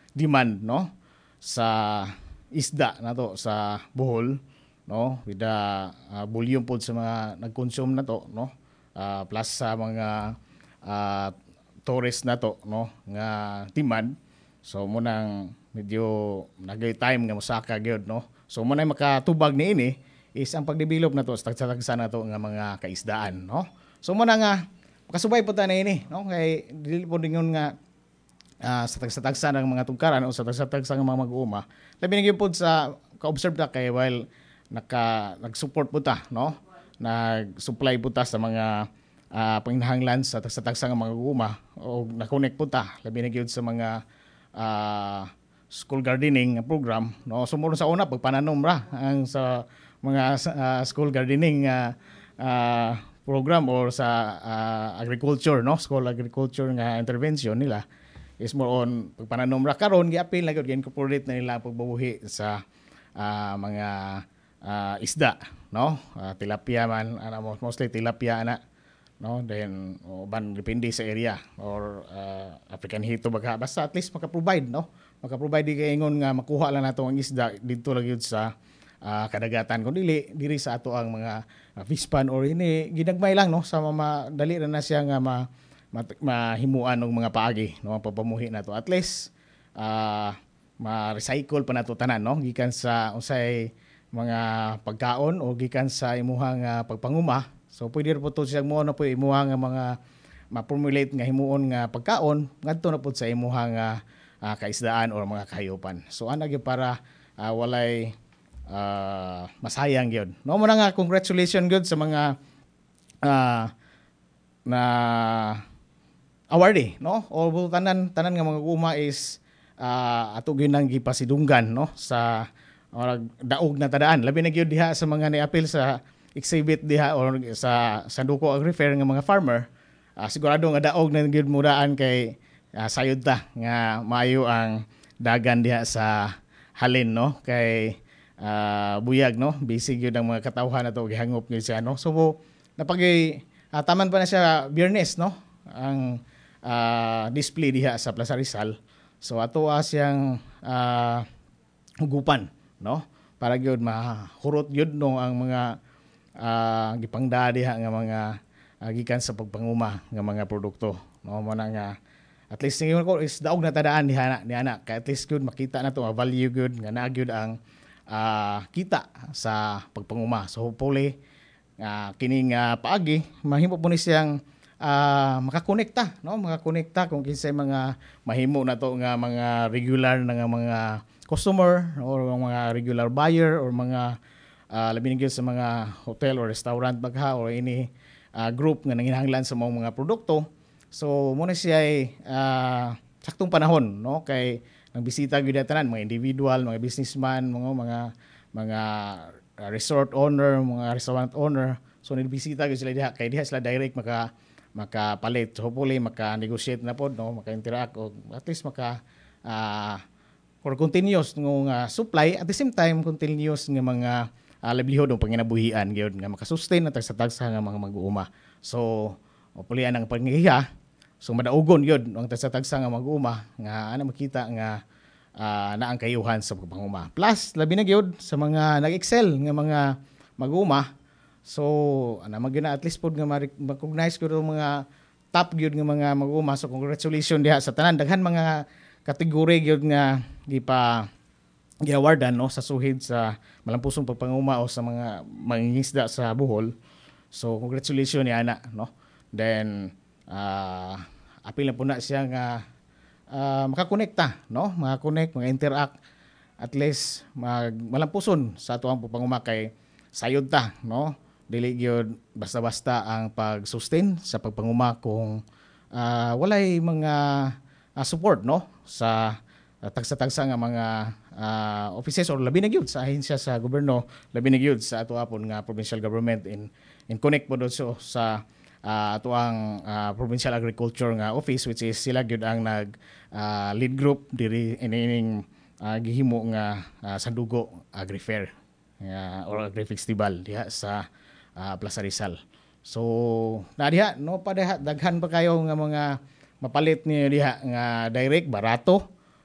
demand no sa isda nato sa Bohol no with the volume pod sa mga nag-consume nato no plus sa mga uh, tourist nato no nga demand so mo nang medyo nagay time nga mosaka gyud no so mo nang makatubag niini is ang pagdevelop nato sa tagsa nato nga mga kaisdaan no so mo na nga makasubay po ta na ini no kay dili po dingon nga sa tagsa ng mga tugkaran o sa tagsa ng mga mag-uuma labi na gyud pod sa ka-observe ta kay while nag-support po ta no nag-supply po ta sa mga panginahanglan sa tagsa ng mga mag-uuma o na-connect po ta labi na gyud sa mga school gardening program no sumuro sa una pagpananom ra ang sa mga school gardening program or sa agriculture no school agriculture nga intervention nila is more on pagpananom ra karon giapil na gyud incorporate na nila pagbubuhi sa mga isda no tilapia man mostly tilapia ana no then ban depende sa area or African hito baga basta at least maka-provide no maka-provide di kay ingon nga makuha lang nato ang isda didto lang yun sa kadagatan kun diri sa ato ang mga fish pond or ini ginagmay lang no sa madali na siya nga mahimuan og mga paagi no ang papamuhi nato at least ma-recycle pa nato tanan no gikan sa unsay mga pagkaon o gikan sa imuhang pagpanguma so pwede po to siya mo na po imuhang mga ma-formulate nga himuon nga pagkaon ngadto na po sa imuhang kaisdaan or mga kahayopan so ana gyud para walay masayang gyud no mo na nga congratulations gyud sa mga na awardee no o tanan nga mga uma is ato gyud nang gipasidunggan no sa daog na tadaan labi na gyud diha sa mga niapil sa exhibit diha or sa Sanduko Agri-Fair nga mga farmer sigurado nga daog na gyud muraan kay sayod ta nga maayo ang dagan diha sa halin no kay buyag no busy gyud ang mga katawhan nato gihangop gyud siya no so napagay taman pa na siya Biyernes no ang display diha sa Plaza Rizal so ato siyang hugupan no para gyud mahurot gyud no ang mga gipangda diha nga mga gikan sa pagpanguma nga mga produkto no mo na nga at least ngayon ko is daog na tadaan diha na kay at least gyud makita na to value gyud nga naa gyud ang kita sa pagpanguma so hopefully kining paagi mahimo po ni siyang makakonekta no makakonekta kung kinsay mga mahimo na to nga mga regular na nga mga customer or mga regular buyer or mga labi na gyud sa mga hotel or restaurant bagha or ini group nga nanginahanglan sa mga produkto so mo na siya ay saktong panahon no kay nang bisita gyud tanan mga individual mga businessman mga resort owner mga restaurant owner so nilbisita gyud sila diha kay diha sila direct makapalit so hopefully maka-negotiate na pod no maka-interact o at least for continuous nga supply at the same time continuous nga mga livelihood o panginabuhian gyud nga makasustain na tagsa-tagsa nga mga mag-uuma so hopefully anang pangihiya so madaugon gyud ang tagsa-tagsa nga mag-uuma nga ana makita nga na ang kayuhan sa pagpanguma plus labi na gyud sa mga nag-excel nga mga mag-uuma so ana magina at least pod nga ma-recognize gyud mga top gyud nga mga mag-uuma so congratulations diha sa tanan daghan mga kategory gyud nga gi-awardan no sa suhid sa malampusong pagpanguma o sa mga mangingisda sa Bohol so congratulations ni ana no then apil na po na siya nga makakonekta no makakonect mga interact at least malampuson sa ato ang pagpanguma kay sayod ta no dili gyud basta-basta ang pag-sustain sa pagpanguma kung walay mga support no sa tagsa-tagsa nga mga offices or labi na gyud sa ahensya sa gobyerno labi na gyud sa ato apon nga provincial government in connect po so sa ato ang provincial agriculture nga office which is sila gyud ang nag lead group diri ining gihimo nga Sandugo Agri-Fair or Agri-Festival diha sa Plaza Rizal. So na diha no pa diha daghan pa kayo nga mga mapalit niyo diha nga direct barato